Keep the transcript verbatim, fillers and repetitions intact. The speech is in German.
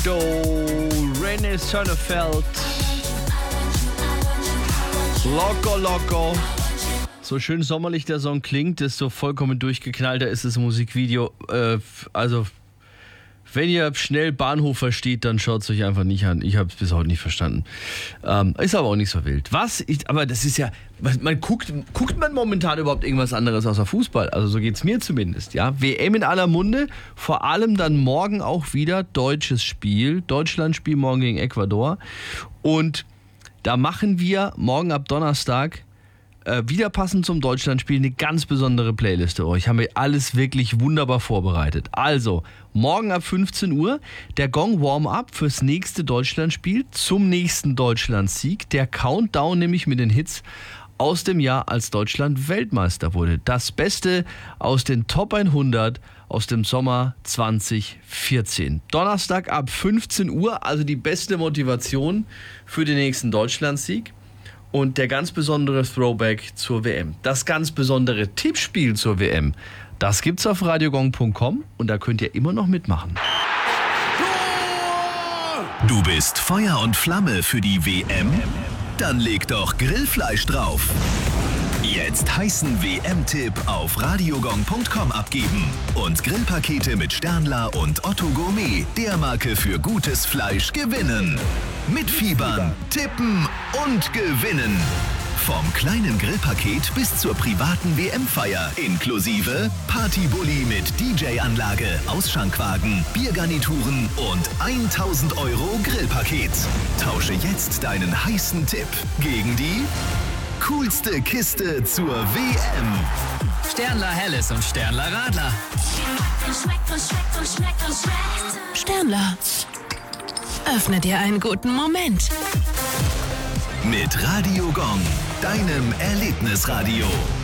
Sido, René Sonnefeld, Loco Loco. So schön sommerlich der Song klingt, desto vollkommen durchgeknallter ist das Musikvideo. Äh, also, wenn ihr schnell Bahnhof versteht, dann schaut es euch einfach nicht an. Ich habe es bis heute nicht verstanden. Ähm, ist aber auch nicht so wild. Was? Ich, aber das ist ja, man guckt, guckt man momentan überhaupt irgendwas anderes außer Fußball? Also so geht es mir zumindest. Ja? W M in aller Munde, vor allem dann morgen auch wieder deutsches Spiel. Deutschland-Spiel morgen gegen Ecuador. Und da machen wir morgen ab Donnerstag Äh, wieder passend zum Deutschlandspiel eine ganz besondere Playliste euch. Haben wir alles wirklich wunderbar vorbereitet. Also, morgen ab fünfzehn Uhr der Gong Warm-Up fürs nächste Deutschlandspiel zum nächsten Deutschlandsieg. Der Countdown nämlich mit den Hits aus dem Jahr, als Deutschland Weltmeister wurde. Das Beste aus den Top hundert aus dem Sommer zwanzig vierzehn. Donnerstag ab fünfzehn Uhr, also die beste Motivation für den nächsten Deutschlandsieg. Und der ganz besondere Throwback zur W M. Das ganz besondere Tippspiel zur W M, das gibt's auf radiogong punkt com und da könnt ihr immer noch mitmachen. Du bist Feuer und Flamme für die W M? Dann leg doch Grillfleisch drauf. Jetzt heißen W M-Tipp auf radiogong punkt com abgeben und Grillpakete mit Sternler und Otto Gourmet, der Marke für gutes Fleisch, gewinnen. Mitfiebern, tippen und gewinnen. Vom kleinen Grillpaket bis zur privaten W M-Feier inklusive Partybully mit D J-Anlage, Ausschankwwagen, Biergarnituren und tausend Euro Grillpaket. Tausche jetzt deinen heißen Tipp gegen die coolste Kiste zur W M. Sternler Helles und Sternler Radler. Sternler, öffne dir einen guten Moment. Mit Radio Gong, deinem Erlebnisradio.